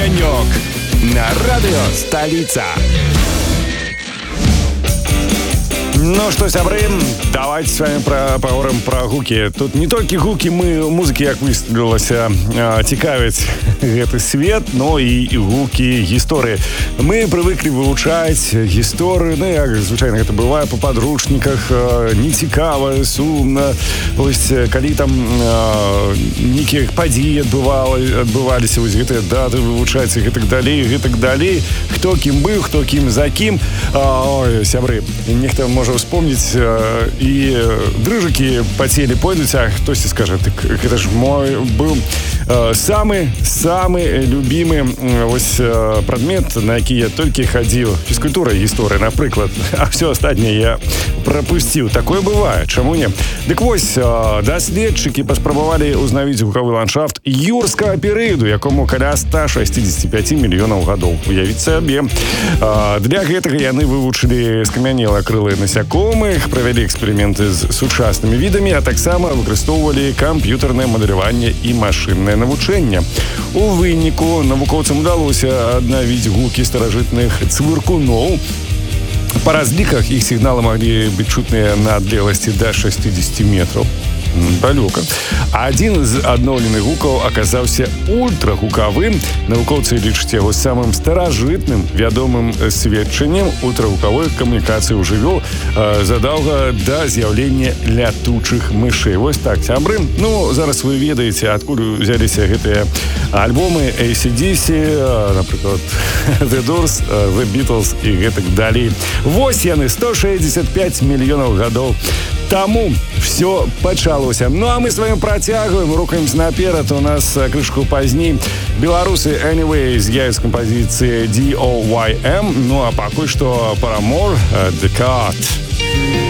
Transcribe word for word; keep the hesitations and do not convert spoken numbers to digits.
Огонек на радио «Столица». Ну что, сябры, давайте с вами про, поговорим про гуки. Тут не только гуки, мы музыки, як высветлілася, цікавяць гэты свет, но і гуки гісторыі. Мы прывыклі вывучаць гісторыю, ну, як звычайна гэта бывае па падручніках, нецікава, сумна. Вось, калі там нейкія падзеі адбывала, адбываліся, вось гэтыя даты вывучаць і гэтак далей, гэтак далей. Хто кім быў, хто кім за кім. Ой, сябры, нехта можа вспомнить, э, и дрыжыкі по теле пойдуць, а хтосьці скажа, так гэта ж мой быў э, самы самы любімы э, вось э, прадмет, на які я толькі хадзіў. Фізкультура і гісторыя, напрыклад, а все астатняе я прапусціў. Такое бывае, чаму не? Дык вось, э, даследчыкі паспрабавалі ўзнавіць гукавы ландшафт юрскага перыяду, якому каля ста шэсцідзесят пяць мільёнаў гадоў. Уявіць сабе. Э, для гэтага яны вывучылі скамянелакрылыя насякомых, правялі эксперыменты з сучаснымі відамі, а таксама выкарыстоўвалі камп'ютарнае мадэляванне і машыннае навучэнне. У выніку навукоўцам удалося аднавіць гукі старажытных цвыркуноў. Па разліках іх сігналы маглі быць чутныя на адлегласці да шэсцідзесят метраў. Далёка. Адзін з адноўленых гукаў аказаўся ультрагукавым. Навукоўцы лічаць яго самым старажытным вядомым сведчаннем ультрагукавой камунікацыі ў жывёл э, задаўга да з'яўлення лятучых мышэй. Вось так, сябры. Ну, зараз вы ведаеце, адкуль узяліся гэтыя альбомы эй си ди си, э, напрыклад, The Doors, э, The Beatles і гэтак далей. Вось яны, сто шэсцьдзесят пяць мільёнаў гадоў таму все пачалося. Ну, а мы с вами працягваем, рухаемся наперад. У нас крышку пазней беларусы Anyway з'явяць кампазіцыі ди о уай эм. Ну, а пакуль што Paramore, The Cut.